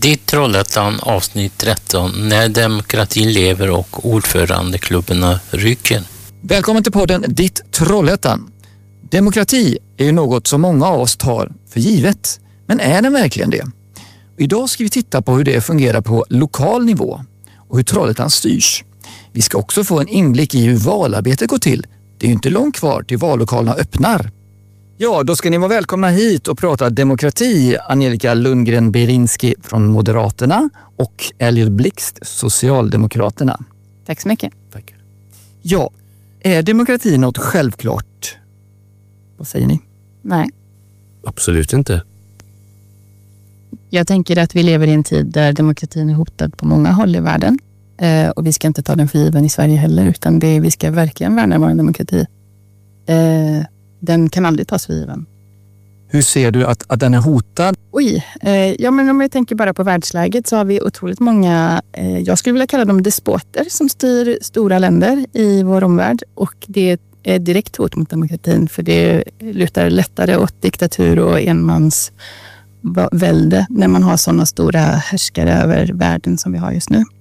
Ditt Trollhättan avsnitt 13, när demokratin lever och ordförandeklubbarna ryker. Välkommen till podden Ditt Trollhättan. Demokrati är ju något som många av oss tar för givet. Men är den verkligen det? Idag ska vi titta på hur det fungerar på lokal nivå och hur Trollhättan styrs. Vi ska också få en inblick i hur valarbetet går till. Det är ju inte långt kvar till vallokalerna öppnar. Ja, då ska ni vara välkomna hit och prata demokrati. Angelica Lundgren-Berinski från Moderaterna och Elliot Blixt, Socialdemokraterna. Tack så mycket. Tack. Ja, är demokrati något självklart? Vad säger ni? Nej. Absolut inte. Jag tänker att vi lever i en tid där demokratin är hotad på många håll i världen. Och vi ska inte ta den för given i Sverige heller, utan vi ska verkligen värna vår demokrati. Den kan aldrig tas för given. Hur ser du att den är hotad? Ja, men om vi tänker bara på världsläget så har vi otroligt många, jag skulle vilja kalla dem despoter som styr stora länder i vår omvärld. Och det är ett direkt hot mot demokratin, för det lutar lättare åt diktatur och enmansvälde när man har sådana stora härskare över världen som vi har just nu.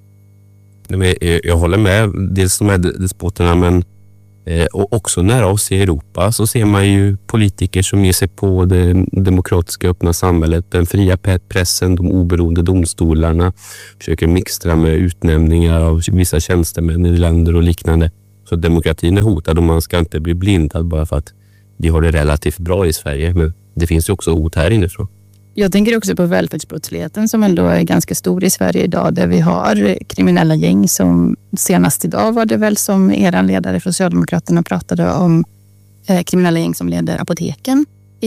Jag håller med, dels de här despoterna, men och också nära oss i Europa så ser man ju politiker som ger sig på det demokratiska öppna samhället, den fria pressen, de oberoende domstolarna, försöker mixtra med utnämningar av vissa tjänstemän i länder och liknande. Så demokratin är hotad och man ska inte bli blindad bara för att vi har det relativt bra i Sverige, men det finns ju också hot här inifrån. Jag tänker också på välfärdsbrottsligheten som ändå är ganska stor i Sverige idag, där vi har kriminella gäng som senast idag var det väl som er ledare från Socialdemokraterna pratade om kriminella gäng som leder apoteken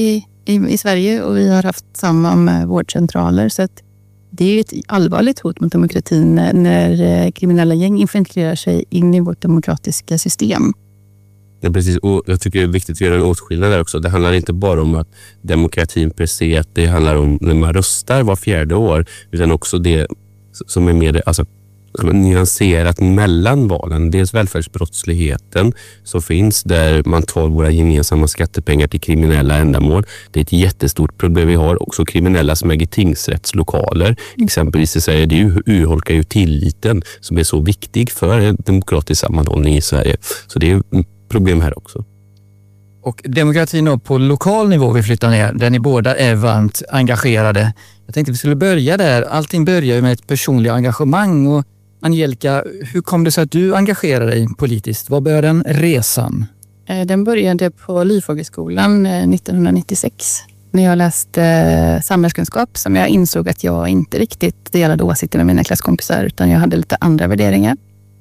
i Sverige, och vi har haft samma med vårdcentraler, så att det är ett allvarligt hot mot demokratin när kriminella gäng infiltrerar sig in i vårt demokratiska system. Ja, precis. Och jag tycker det är viktigt att göra en åtskillnad där också. Det handlar inte bara om att demokratin per se, att det handlar om när man röstar var 4:e år, utan också det som är mer som är nyanserat mellan valen. Dels välfärdsbrottsligheten som finns där man tar våra gemensamma skattepengar till kriminella ändamål. Det är ett jättestort problem vi har. Också kriminella som äger tingsrättslokaler. Exempelvis i Sverige, det urholkar ju tilliten som är så viktig för en demokratisk sammanhållning i Sverige. Så det är problem här också. Och demokratin på lokal nivå vi flyttar ner, där ni båda är varmt engagerade. Jag tänkte vi skulle börja där. Allting börjar ju med ett personligt engagemang. Och Angelica, hur kom det sig att du engagerade dig politiskt? Vad började den resan? Den började på Lyfågelskolan 1996 när jag läste samhällskunskap, som jag insåg att jag inte riktigt delade åsikter med mina klasskompisar, utan jag hade lite andra värderingar.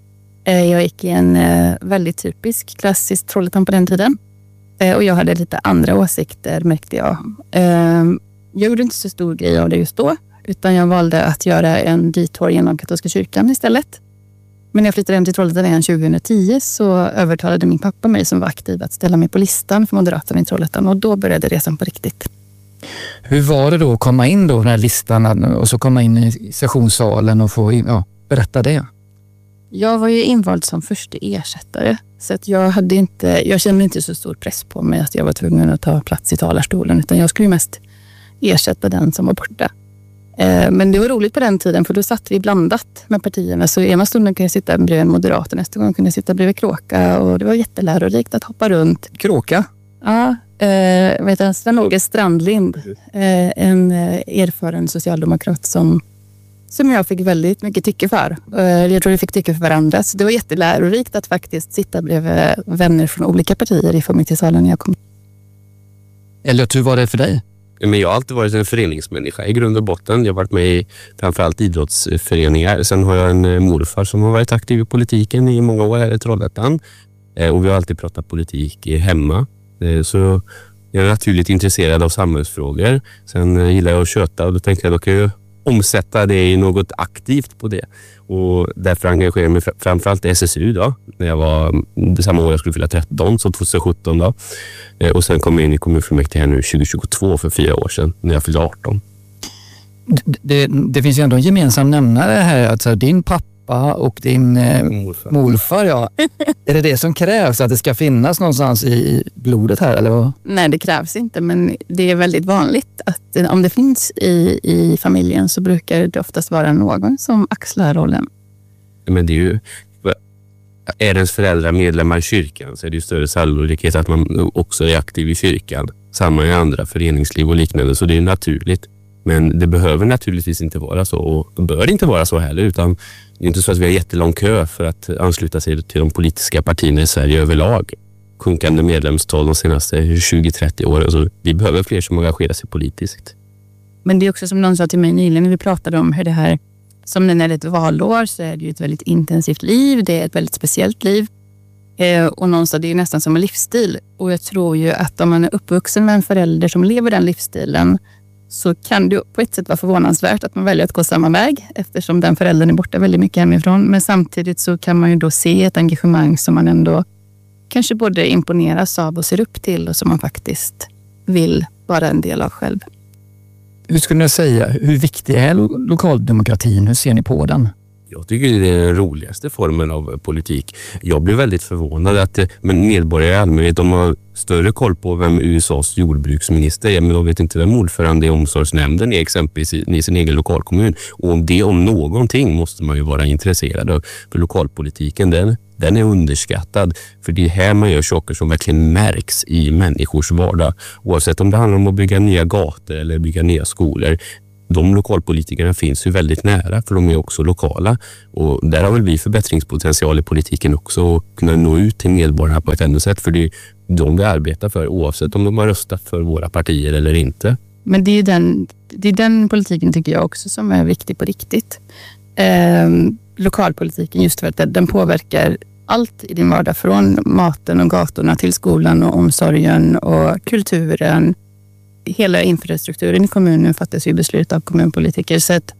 Jag gick i en väldigt typisk klassisk Trollhättan på den tiden. Och jag hade lite andra åsikter, märkte jag. Jag gjorde inte så stor grej av det just då, utan jag valde att göra en detour genom katolska kyrkan istället. Men när jag flyttade hem till Trollhättan igen 2010 så övertalade min pappa mig, som var aktiv, att ställa mig på listan för Moderaterna i Trollhättan, och då började resan på riktigt. Hur var det då att komma in då, den här listan, och så komma in i sessionssalen och få berätta det? Jag var ju invald som första ersättare, så att jag kände inte så stor press på mig att jag var tvungen att ta plats i talarstolen, utan jag skulle ju mest ersätta den som var borta. Men det var roligt på den tiden, för då satt vi blandat med partierna, så ena stunden kunde jag sitta bredvid Moderaterna, nästa gång kunde jag sitta bredvid Kråka, och det var jättelärorikt att hoppa runt. Kråka? Ja, Sven-Åge Strandlind, en erfaren socialdemokrat som jag fick väldigt mycket tycke för. Jag tror vi fick tycke för varandra. Så det var jättelärorikt att faktiskt sitta bredvid vänner från olika partier i fullmäktigesalen när jag kom. Eller hur var det för dig? Men jag har alltid varit en föreningsmänniska i grund och botten. Jag har varit med i framförallt idrottsföreningar. Sen har jag en morfar som har varit aktiv i politiken i många år här i Trollhättan. Och vi har alltid pratat politik hemma. Så jag är naturligt intresserad av samhällsfrågor. Sen gillar jag att köta, och då tänkte jag då kan jag omsätta det i något aktivt på det. Och därför engagerade jag mig framförallt i SSU då, när jag var samma år jag skulle fylla 13, så 2017 då. Och sen kom jag in i kommunfullmäktige här nu 2022 för 4 år sedan när jag fyllde 18. Det finns ju ändå en gemensam nämnare här, att din pappa pappa och din morfar, ja. Är det som krävs, att det ska finnas någonstans i blodet här, eller vad? Nej, det krävs inte, men det är väldigt vanligt att om det finns i familjen så brukar det oftast vara någon som axlar rollen. Men det är ju... Är ens föräldrar medlemmar i kyrkan så är det ju större sannolikhet att man också är aktiv i kyrkan. Samma i andra föreningsliv och liknande, så det är naturligt. Men det behöver naturligtvis inte vara så, och det bör inte vara så heller, utan det är inte så att vi har jättelång kö för att ansluta sig till de politiska partierna i Sverige överlag. Sjunkande medlemstal de senaste 20-30 åren, så vi behöver fler som engagerar sig politiskt. Men det är också som någon sa till mig nyligen när vi pratade om hur det här, som när det är ett valår så är det ju ett väldigt intensivt liv, det är ett väldigt speciellt liv. Och någonstans det är nästan som en livsstil. Och jag tror ju att om man är uppvuxen med en förälder som lever den livsstilen, så kan det på ett sätt vara förvånansvärt att man väljer att gå samma väg, eftersom den föräldern är borta väldigt mycket hemifrån. Men samtidigt så kan man ju då se ett engagemang som man ändå kanske både imponeras av och ser upp till, och som man faktiskt vill vara en del av själv. Hur skulle ni säga, hur viktig är lokaldemokratin? Hur ser ni på den? Jag tycker det är den roligaste formen av politik. Jag blev väldigt förvånad att medborgare i allmänhet, de har större koll på vem USAs jordbruksminister är, men de vet inte vem ordförande i omsorgsnämnden är exempelvis i sin egen lokalkommun. Och om det om någonting måste man ju vara intresserad av. För lokalpolitiken, den är underskattad. För det är här man gör saker som verkligen märks i människors vardag. Oavsett om det handlar om att bygga nya gator eller bygga nya skolor. De lokalpolitikerna finns ju väldigt nära, för de är också lokala. Och där har väl vi förbättringspotential i politiken också, att kunna nå ut till medborgarna på ett ännu sätt. För det är de vi arbetar för, oavsett om de har röstat för våra partier eller inte. Men det är den politiken tycker jag också som är viktig på riktigt. Lokalpolitiken, just för att den påverkar allt i din vardag, från maten och gatorna till skolan och omsorgen och kulturen. Hela infrastrukturen i kommunen fattas ju beslut av kommunpolitiker, så att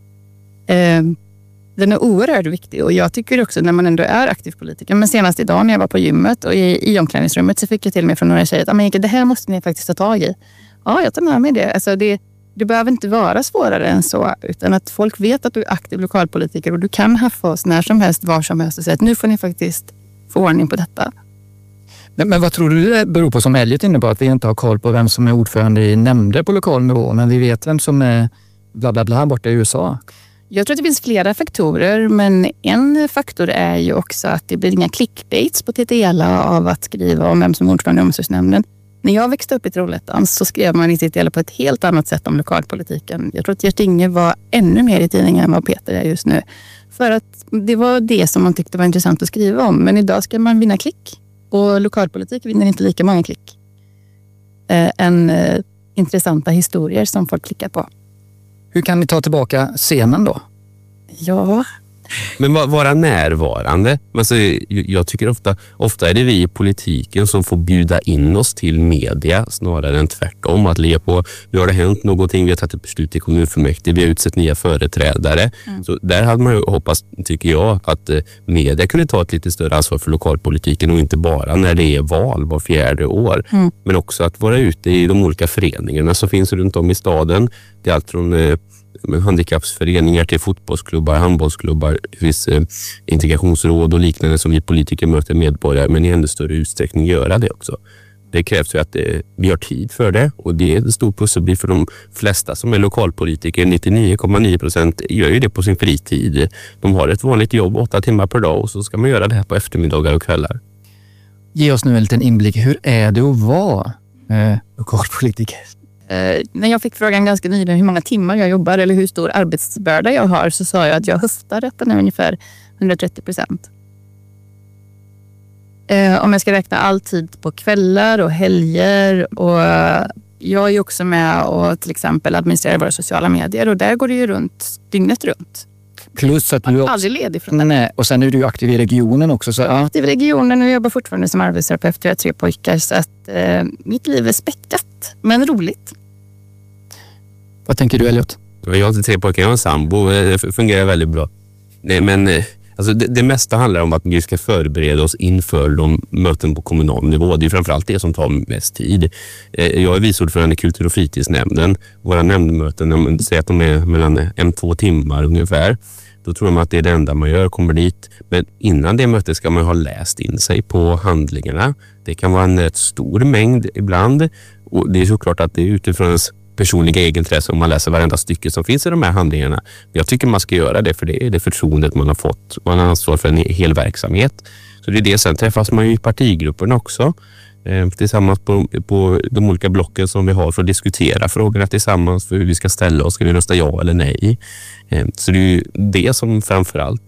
den är oerhört viktig. Och jag tycker också när man ändå är aktiv politiker, men senast idag när jag var på gymmet och i omklädningsrummet så fick jag till mig från några tjejer att det här måste ni faktiskt ta tag i. Ja, jag tar med mig det. Alltså det behöver inte vara svårare än så, utan att folk vet att du är aktiv lokalpolitiker och du kan haffa oss när som helst, var som helst och säga att nu får ni faktiskt få ordning på detta. Men vad tror du det beror på, som Elliot inne på, att vi inte har koll på vem som är ordförande i nämnder på lokal nivå, men vi vet vem som är bla bla bla borta i USA? Jag tror att det finns flera faktorer, men en faktor är ju också att det blir inga clickbaits på TTLA av att skriva om vem som är ordförande i omsorgsnämnden. När jag växte upp i Trollhättan så skrev man i TTLA på ett helt annat sätt om lokalpolitiken. Jag tror att Gert Inge var ännu mer i tidningen än vad Peter är just nu. För att det var det som man tyckte var intressant att skriva om. Men idag ska man vinna klick. Och lokalpolitik vinner inte lika många klick än intressanta historier som folk klickar på. Hur kan ni ta tillbaka scenen då? Ja. Men vara närvarande. Alltså, jag tycker ofta är det vi i politiken som får bjuda in oss till media snarare än tvärtom. Att ligga på, nu har det hänt någonting, vi har tagit ett beslut i kommunfullmäktige, vi har utsett nya företrädare. Så där hade man ju hoppats, tycker jag, att media kunde ta ett lite större ansvar för lokalpolitiken, och inte bara när det är val var 4:e år. Men också att vara ute i de olika föreningarna som finns runt om i staden. Det är allt från handikappsföreningar till fotbollsklubbar, handbollsklubbar, finns integrationsråd och liknande som vi politiker möter medborgare, men i ännu större utsträckning göra det också. Det krävs ju att vi har tid för det, och det är en stor pusselbit för de flesta som är lokalpolitiker. 99,9% gör ju det på sin fritid. De har ett vanligt jobb 8 timmar per dag, och så ska man göra det här på eftermiddagar och kvällar. Ge oss nu en liten inblick. Hur är det att vara lokalpolitiker? När jag fick frågan ganska nyligen hur många timmar jag jobbar eller hur stor arbetsbörda jag har, så sa jag att jag höftar att den är ungefär 130%. Om jag ska räkna all tid på kvällar och helger, och jag är ju också med och till exempel administrerar våra sociala medier, och där går det ju runt dygnet runt. Plus att du är aldrig ledig från det. Nej, och sen är du aktiv i regionen också. Så, ja. Aktiv i regionen, och jag jobbar fortfarande som arbetsterapeut. Jag har 3 pojkar, så att mitt liv är späckat, men roligt. Vad tänker du, Elliot? Jag har inte 3 pojkar, jag har en sambo. Det fungerar väldigt bra. Nej, men alltså det mesta handlar om att vi ska förbereda oss inför de möten på kommunal nivå. Det är framförallt det som tar mest tid. Jag är viceordförande i kultur- och fritidsnämnden. Våra nämndmöten, säger att de är mellan 1-2 timmar ungefär. Då tror man att det är det enda man gör, kommer dit. Men innan det mötet ska man ha läst in sig på handlingarna. Det kan vara en rätt stor mängd ibland. Och det är såklart att det är utifrån ens personliga egenintresse om man läser varenda stycke som finns i de här handlingarna. Jag tycker man ska göra det, för det är det förtroendet man har fått. Man har ansvar för en hel verksamhet. Så det är det. Sen träffas man ju i partigrupperna också. Tillsammans på de olika blocken som vi har för att diskutera frågorna tillsammans för hur vi ska ställa oss. Ska vi rösta ja eller nej? Så det är ju det som framförallt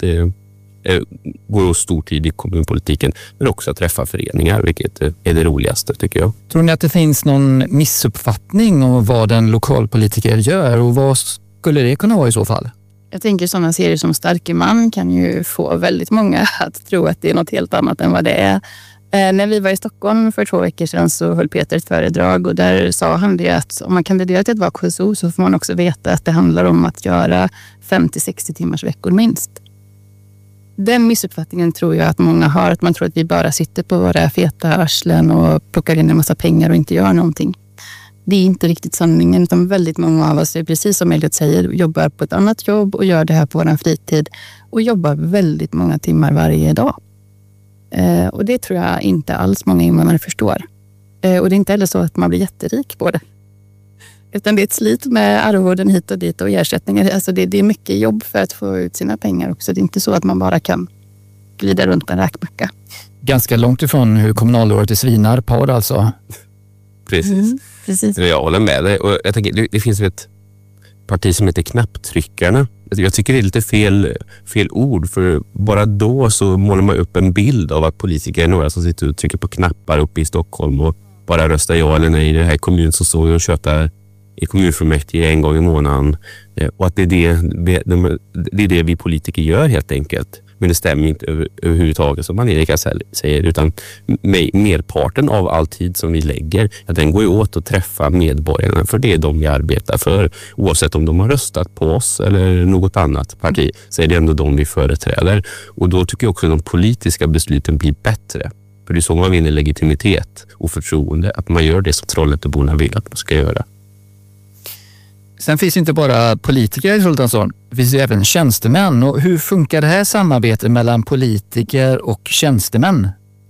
går åt stor tid i kommunpolitiken, men också att träffa föreningar, vilket är det roligaste tycker jag. Tror ni att det finns någon missuppfattning om vad en lokalpolitiker gör och vad skulle det kunna vara i så fall? Jag tänker sådana serier som Starke man kan ju få väldigt många att tro att det är något helt annat än vad det är. När vi var i Stockholm för 2 veckor sedan så höll Peter ett föredrag och där sa han det att om man kandiderar till att vara KSO så får man också veta att det handlar om att göra 50-60 timmars veckor minst. Den missuppfattningen tror jag att många har, att man tror att vi bara sitter på våra feta arslen och plockar in en massa pengar och inte gör någonting. Det är inte riktigt sanningen, utan väldigt många av oss är precis som Elliot säger, jobbar på ett annat jobb och gör det här på vår fritid och jobbar väldigt många timmar varje dag. Och det tror jag inte alls många invandrare förstår. Och det är inte heller så att man blir jätterik på det. Utan det är ett slit med arvoden hit och dit och ersättningar. Alltså det är mycket jobb för att få ut sina pengar också. Det är inte så att man bara kan glida runt en räkmacka. Ganska långt ifrån hur kommunalrådet i Svinarp har alltså. Precis. Precis. Jag håller med dig. Och jag tänker, det finns ett parti som heter Knapptryckarna. Jag tycker det är lite fel ord, för bara då så målar man upp en bild av att politiker är några som sitter och trycker på knappar uppe i Stockholm och bara röstar ja eller nej i den här kommunen som så och tjötar i kommunfullmäktige en gång i månaden. Och att det är det vi politiker gör helt enkelt. Men det stämmer inte överhuvudtaget som Erika säger, utan merparten av all tid som vi lägger, den går ju åt att träffa medborgarna, för det är de vi arbetar för. Oavsett om de har röstat på oss eller något annat parti så är det ändå de vi företräder. Och då tycker jag också att de politiska besluten blir bättre. För det är så man vinner legitimitet och förtroende, att man gör det som Trollhätteborna vill att man ska göra. Sen finns inte bara politiker i Sultansholm, det finns ju även tjänstemän. Och hur funkar det här samarbetet mellan politiker och tjänstemän?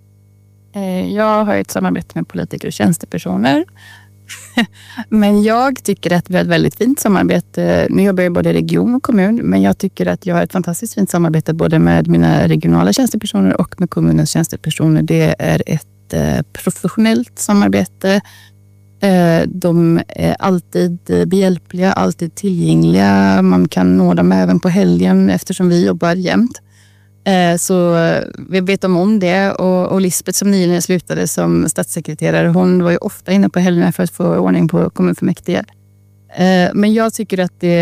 Jag har ett samarbete med politiker och tjänstepersoner. Men jag tycker att vi har ett väldigt fint samarbete. Nu jobbar jag både i region och kommun, men jag tycker att jag har ett fantastiskt fint samarbete både med mina regionala tjänstepersoner och med kommunens tjänstepersoner. Det är ett professionellt samarbete. De är alltid behjälpliga, alltid tillgängliga. Man kan nå dem även på helgen eftersom vi jobbar jämt. Så vi vet om det. Och Lisbeth som nyligen slutade som statssekreterare, hon var ju ofta inne på helgerna för att få ordning på kommunfullmäktige. Men jag tycker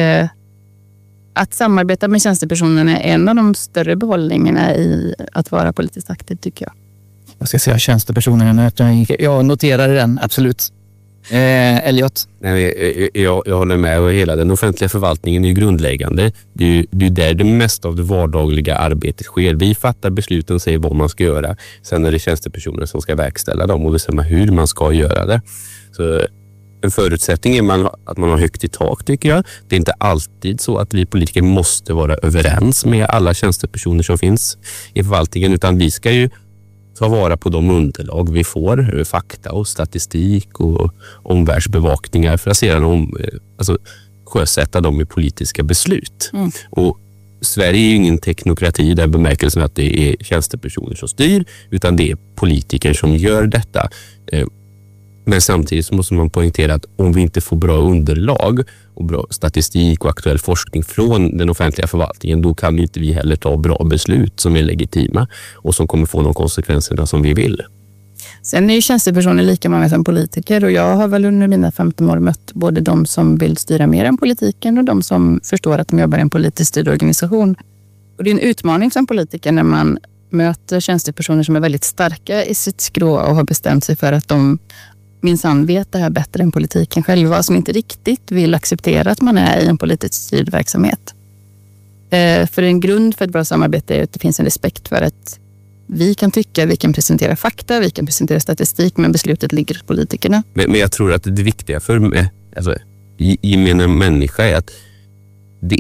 att samarbeta med tjänstepersonerna är en av de större behållningarna i att vara politiskt aktiv, tycker jag. Jag ska säga tjänstepersonerna. Jag noterade den, absolut. Elliot? Nej, jag håller med, och hela den offentliga förvaltningen är ju grundläggande. Det är där det mesta av det vardagliga arbetet sker. Vi fattar besluten och säger vad man ska göra. Sen är det tjänstepersoner som ska verkställa dem och bestämma hur man ska göra det. Så en förutsättning är att man har högt i tak, tycker jag. Det är inte alltid så att vi politiker måste vara överens med alla tjänstepersoner som finns i förvaltningen, utan vi ska ju ta vara på de underlag vi får, fakta och statistik och omvärldsbevakningar för att sedan sjösätta dem i politiska beslut. Och Sverige är ju ingen teknokrati i den bemärkelsen att det är tjänstepersoner som styr, utan det är politiker som gör detta. Men samtidigt så måste man poängtera att om vi inte får bra underlag och bra statistik och aktuell forskning från den offentliga förvaltningen, då kan inte vi heller ta bra beslut som är legitima och som kommer få de konsekvenserna som vi vill. Sen är ju tjänstepersoner lika många som politiker, och jag har väl under mina 15 år mött både de som vill styra mer än politiken och de som förstår att de jobbar i en politiskt styrd organisation. Och det är en utmaning som politiker när man möter tjänstepersoner som är väldigt starka i sitt skrå och har bestämt sig för att de minsann vet det här bättre än politiken själva, som inte riktigt vill acceptera att man är i en politiskt styrd verksamhet. För en grund för ett bra samarbete är att det finns en respekt för att vi kan tycka, vi kan presentera fakta, vi kan presentera statistik, men beslutet ligger hos politikerna. Men jag tror att det viktiga för mig, gemene människa, är att det är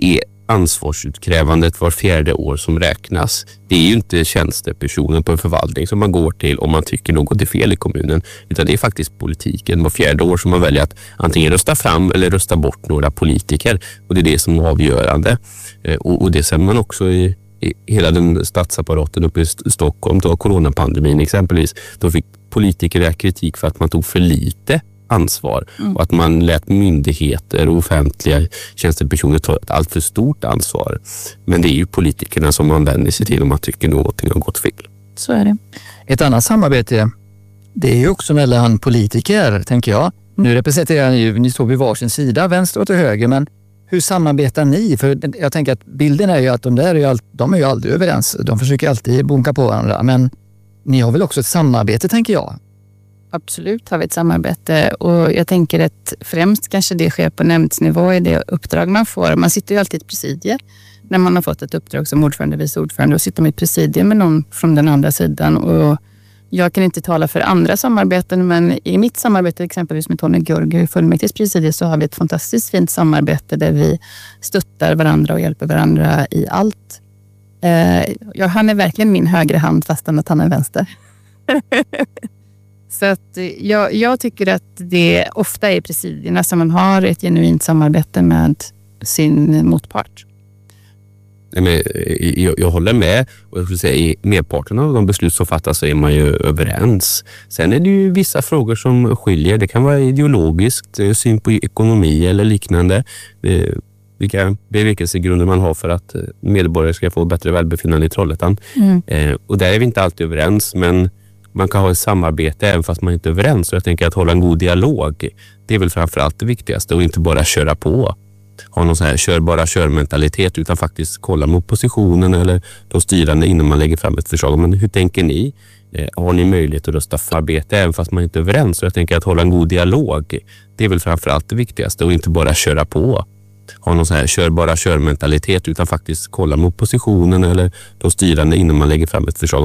ansvarsutkrävandet var 4:e år som räknas. Det är ju inte tjänstepersonen på en förvaltning som man går till om man tycker något är fel i kommunen, utan det är faktiskt politiken var 4:e år som man väljer att antingen rösta fram eller rösta bort några politiker, och det är det som är avgörande. Och det ser man också i hela den statsapparaten uppe i Stockholm, då coronapandemin exempelvis. Då fick politiker kritik för att man tog för lite ansvar och att man lät myndigheter och offentliga tjänstepersoner ta ett allt för stort ansvar. Men det är ju politikerna som man vänder sig till om man tycker någonting har gått fel. Så är det. Ett annat samarbete, det är ju också mellan politiker, tänker jag. Nu representerar ni står vid varsin sida, vänster och till höger, men hur samarbetar ni? För jag tänker att bilden är ju att de är ju aldrig överens. De försöker alltid bunka på varandra, men ni har väl också ett samarbete, tänker jag? Absolut har vi ett samarbete, och jag tänker att främst kanske det sker på nämndsnivå i det uppdrag man får. Man sitter ju alltid i ett presidie när man har fått ett uppdrag som ordförande, vice ordförande, och sitter med ett presidie med någon från den andra sidan. Och jag kan inte tala för andra samarbeten, men i mitt samarbete exempelvis med Tony Georgiou i fullmäktiges presidie så har vi ett fantastiskt fint samarbete där vi stöttar varandra och hjälper varandra i allt. Han är verkligen min högra hand fastän att han är vänster. Så att jag tycker att det ofta är presidierna som man har ett genuint samarbete med sin motpart. Jag håller med, och jag skulle säga i merparten av de beslut som fattas så är man ju överens. Sen är det ju vissa frågor som skiljer. Det kan vara ideologiskt, syn på ekonomi eller liknande. Vilka bevekelsegrunder man har för att medborgare ska få bättre välbefinnande i Trollhättan. Och där är vi inte alltid överens, men man kan ha ett samarbete även fast man inte är överens. Så jag tänker att hålla en god dialog, det är väl framförallt det viktigaste, och inte bara köra på. Ha någon sån här kör-mentalitet, utan faktiskt kolla med oppositionen eller de styrande innan man lägger fram ett förslag. Men hur tänker ni? Har ni möjlighet att rösta för arbete även fast man inte är överens? Så jag tänker att hålla en god dialog, det är väl framförallt det viktigaste, och inte bara köra på. Ha någon sån här kör-mentalitet, utan faktiskt kolla med oppositionen eller de styrande innan man lägger fram ett förslag.